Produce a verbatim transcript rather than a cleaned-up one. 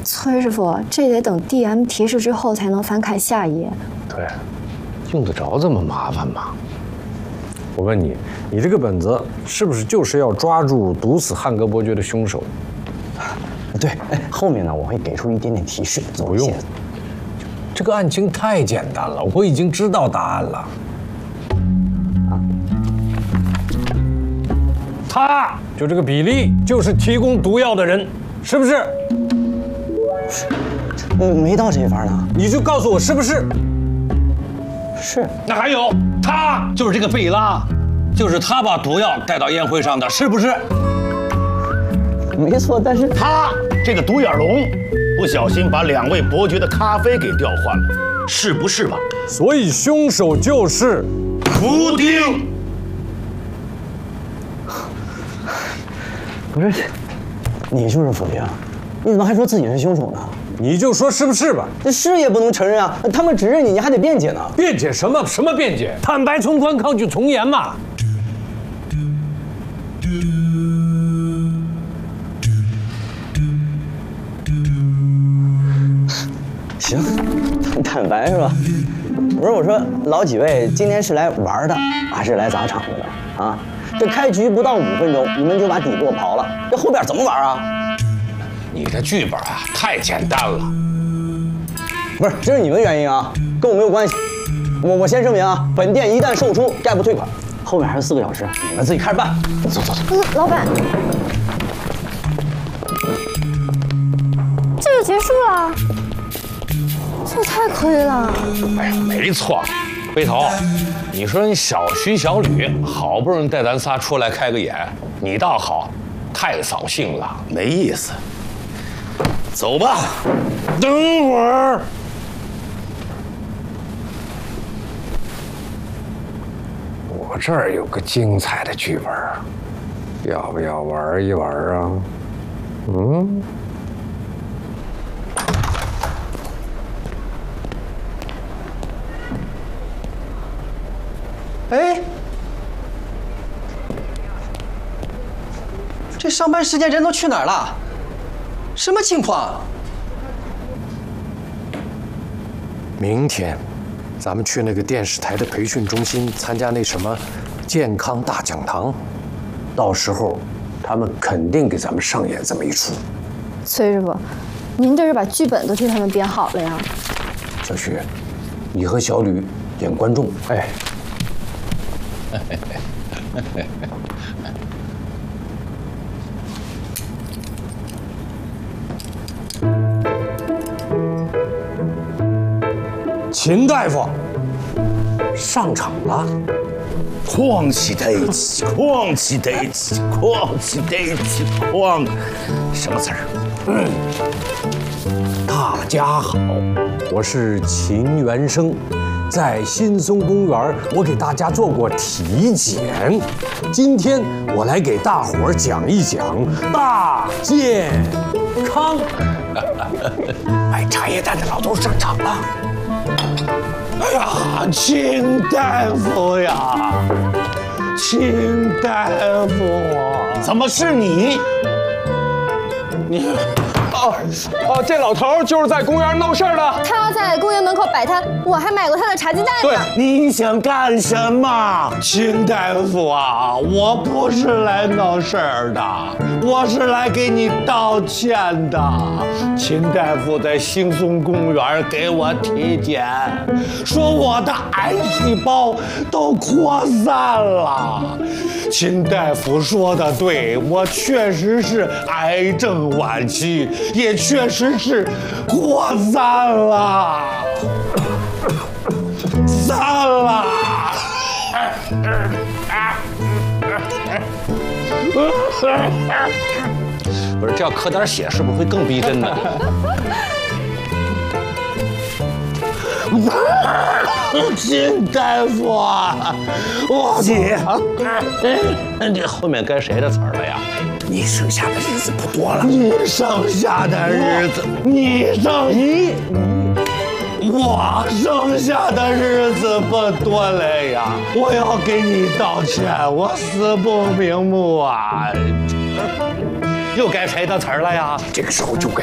崔师傅，这得等 D M 提示之后才能翻开下一页。 对，用得着这么麻烦吗？我问你，你这个本子是不是就是要抓住毒死汉格伯爵的凶手？ 对，哎，后面呢我会给出一点点提示。 不用，这个案情太简单了，我已经知道答案了。啊，他就这个比利就是提供毒药的人，是不是？ 嗯，没到这一番呢。 你就告诉我是不是？ 是。 那还有，他就是这个贝拉，就是他把毒药带到宴会上的，是不是？ 没错，但是他这个独眼龙不小心把两位伯爵的咖啡给调换了，是不是吧？ 所以凶手就是福丁。 不是，你就是福丁，你怎么还说自己是凶手呢？ 你就说是不是吧？ 这是也不能承认啊！他们指认你，你还得辩解呢。 辩解什么？什么辩解？坦白从宽，抗拒从严嘛。 行，坦白是吧？不是我说，老几位今天是来玩的，还是来砸场子的啊？这开局不到五分钟，你们就把底给我刨了，这后边怎么玩啊？ 你的剧本啊，太简单了。 不是，这是你们原因啊，跟我没有关系。我我先声明啊，本店一旦售出，概不退款。后面还有四个小时，你们自己开始办。走走走。 老板，这就结束了。这也太亏了！ 哎呀，没错，回头，你说你小徐小吕好不容易带咱仨出来开个眼，你倒好，太扫兴了， 没意思。走吧。 等会儿，我这儿有个精彩的剧本，要不要玩一玩啊？嗯。 哎，这上班时间人都去哪儿了？什么情况？ 明天，咱们去那个电视台的培训中心参加那什么健康大讲堂，到时候他们肯定给咱们上演这么一出。 崔师傅，您这是把剧本都替他们编好了呀？ 小徐，你和小吕演观众，哎。秦大夫上场了， 哐起在一起，哐起在一起，哐起在一起，哐，什么词儿？ 嗯，大家好，我是秦元生。在新松公园，我给大家做过体检。今天我来给大伙儿讲一讲大健康。卖茶叶蛋的老头上场了。 哎呀，秦大夫呀，秦大夫，怎么是你？你。 哦哦，这老头就是在公园闹事儿的。 他在公园门口摆摊，我还买过他的茶鸡蛋呢。 对，你想干什么，秦大夫啊？我不是来闹事儿的，我是来给你道歉的。秦大夫在兴松公园给我体检，说我的癌细胞都扩散了。秦大夫说的对，我确实是癌症晚期。也确实是扩散了，散了。 不是，这要咳点血，是不是会更逼真呢？ 秦大夫，我姐，你后面该谁的词儿了呀？ 你剩下的日子不多了。你剩下的日子，你剩你你，我剩下的日子不多了呀！我要给你道歉，我死不瞑目啊！ 又该谁的词儿了呀？ 这个时候就该